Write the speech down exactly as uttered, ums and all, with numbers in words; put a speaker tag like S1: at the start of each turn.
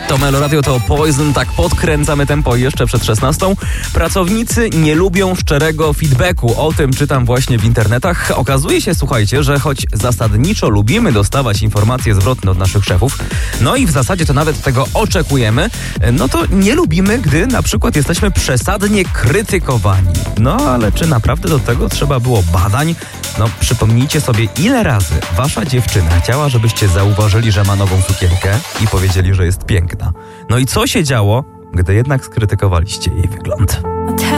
S1: To Meloradio, to Poison, tak podkręcamy tempo jeszcze przed szesnastą. Pracownicy nie lubią szczerego feedbacku. O tym czytam właśnie w internetach. Okazuje się, słuchajcie, że choć zasadniczo lubimy dostawać informacje zwrotne od naszych szefów, no i w zasadzie to nawet tego oczekujemy, no to nie lubimy, gdy na przykład jesteśmy przesadnie krytykowani. No ale czy naprawdę do tego trzeba było badań? No przypomnijcie sobie, ile razy wasza dziewczyna chciała, żebyście zauważyli, że ma nową sukienkę i powiedzieli, że jest piękna. No i co się działo, gdy jednak skrytykowaliście jej wygląd?